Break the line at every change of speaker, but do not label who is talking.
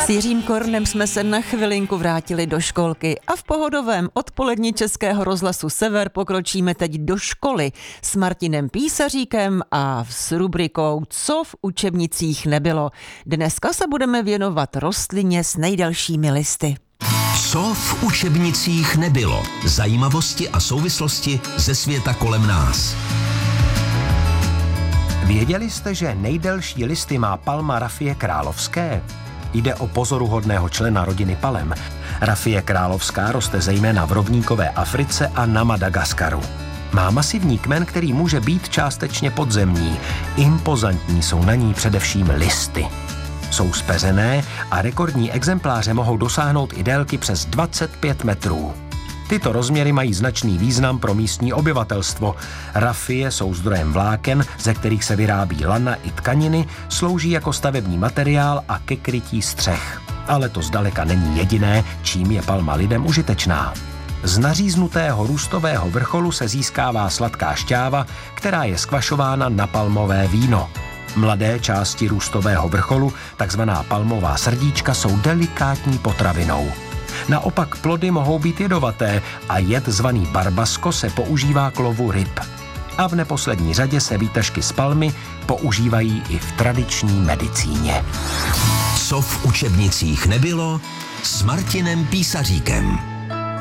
S Jiřím Kornem jsme se na chvilinku vrátili do školky a v pohodovém odpoledni Českého rozhlasu Sever pokročíme teď do školy s Martinem Písaříkem a s rubrikou Co v učebnicích nebylo. Dneska se budeme věnovat rostlině s nejdelšími listy.
Co v učebnicích nebylo? Zajímavosti a souvislosti ze světa kolem nás.
Věděli jste, že nejdelší listy má palma rafie královské? Jde o pozoruhodného člena rodiny palem. Rafie královská roste zejména v rovníkové Africe a na Madagaskaru. Má masivní kmen, který může být částečně podzemní. Impozantní jsou na ní především listy. Jsou zpeřené a rekordní exempláře mohou dosáhnout i délky přes 25 metrů. Tyto rozměry mají značný význam pro místní obyvatelstvo. Rafie jsou zdrojem vláken, ze kterých se vyrábí lana i tkaniny, slouží jako stavební materiál a ke krytí střech. Ale to zdaleka není jediné, čím je palma lidem užitečná. Z naříznutého růstového vrcholu se získává sladká šťáva, která je skvašována na palmové víno. Mladé části růstového vrcholu, takzvaná palmová srdíčka, jsou delikátní potravinou. Naopak plody mohou být jedovaté a jed zvaný barbasko se používá k lovu ryb. A v neposlední řadě se výtažky z palmy používají i v tradiční medicíně.
Co v učebnicích nebylo s Martinem Písaříkem.